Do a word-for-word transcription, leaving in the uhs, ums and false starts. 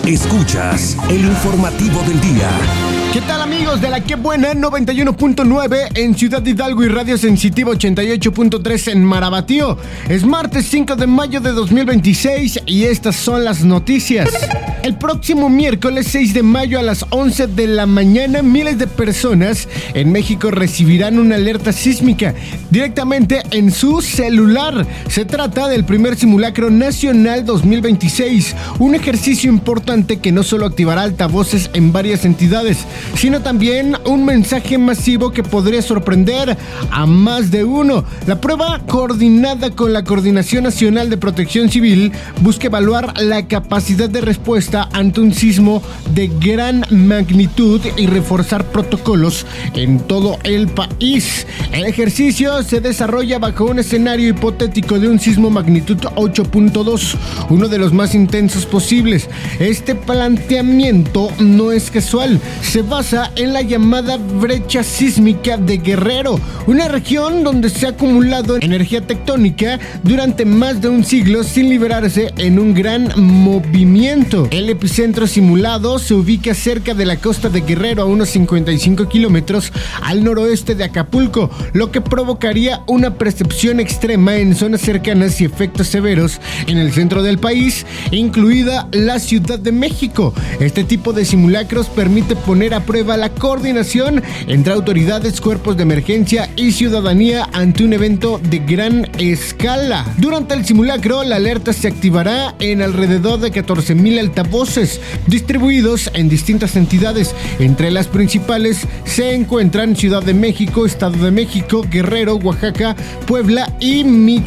Escuchas el informativo del día. ¿Qué tal, amigos de la Que Buena noventa y uno punto nueve en Ciudad Hidalgo y Radio Sensitiva ochenta y ocho punto tres en Marabatío? Es martes cinco de mayo de dos mil veintiséis y estas son las noticias. El próximo miércoles seis de mayo a las once de la mañana, miles de personas en México recibirán una alerta sísmica directamente en su celular. Se trata del primer simulacro nacional dos mil veintiséis, un ejercicio importante que no solo activará altavoces en varias entidades, sino también un mensaje masivo que podría sorprender a más de uno. La prueba, coordinada con la Coordinación Nacional de Protección Civil, busca evaluar la capacidad de respuesta ante un sismo de gran magnitud y reforzar protocolos en todo el país. El ejercicio se desarrolla bajo un escenario hipotético de un sismo magnitud ocho punto dos, uno de los más intensos posibles. Este planteamiento no es casual, se basa en la llamada brecha sísmica de Guerrero, una región donde se ha acumulado energía tectónica durante más de un siglo sin liberarse en un gran movimiento. El epicentro simulado se ubica cerca de la costa de Guerrero, a unos cincuenta y cinco kilómetros al noroeste de Acapulco, lo que provocaría una percepción extrema en zonas cercanas y efectos severos en el centro del país, incluida la Ciudad de México. Este tipo de simulacros permite poner a prueba la coordinación entre autoridades, cuerpos de emergencia y ciudadanía ante un evento de gran escala. Durante el simulacro, la alerta se activará en alrededor de catorce mil altavoces distribuidos en distintas entidades. Entre las principales se encuentran Ciudad de México, Estado de México, Guerrero, Oaxaca, Puebla y Michoacán.